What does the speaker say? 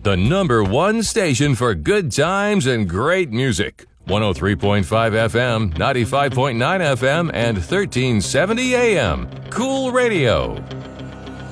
the number one station for good times and great music. 103.5 FM, 95.9 FM, and 1370 AM. Cool Radio.